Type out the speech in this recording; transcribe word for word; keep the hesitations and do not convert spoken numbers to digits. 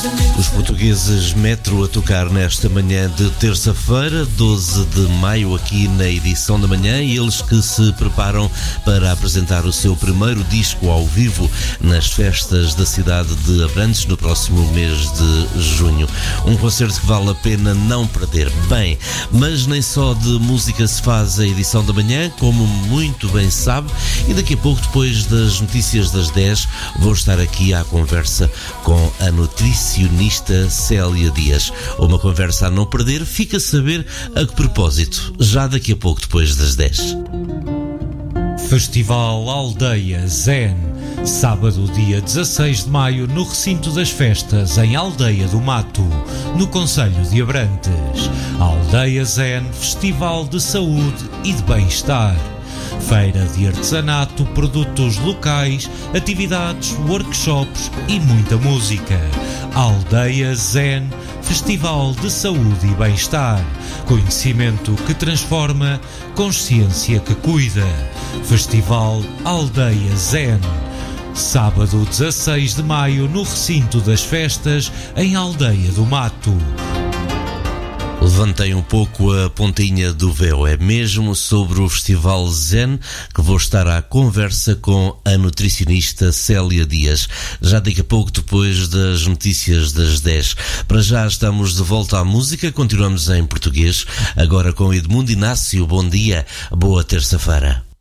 Os portugueses Metro a tocar nesta manhã de terça-feira, doze de maio, aqui na edição da manhã, e eles que se preparam para apresentar o seu primeiro disco ao vivo nas festas da cidade de Abrantes no próximo mês de junho. Um concerto que vale a pena não perder. Bem, mas nem só de música se faz a edição da manhã, como muito bem sabe, e daqui a pouco, depois das notícias das dez, vou estar aqui à conversa com a nutricionista Célia Dias. Uma conversa a não perder, fica a saber a que propósito, já daqui a pouco, depois das dez. Festival Aldeia Zen, sábado dia dezasseis de maio, no recinto das festas, em Aldeia do Mato, no concelho de Abrantes. Aldeia Zen, festival de saúde e de bem-estar. Feira de artesanato, produtos locais, atividades, workshops e muita música. Aldeia Zen, festival de saúde e bem-estar. Conhecimento que transforma, consciência que cuida. Festival Aldeia Zen. Sábado dezasseis de maio, no recinto das festas, em Aldeia do Mato. Levantei um pouco a pontinha do véu, é mesmo sobre o Festival Zen que vou estar à conversa com a nutricionista Célia Dias, já daqui a pouco, depois das notícias das dez. Para já estamos de volta à música, continuamos em português, agora com Edmundo Inácio. Bom dia, boa terça-feira.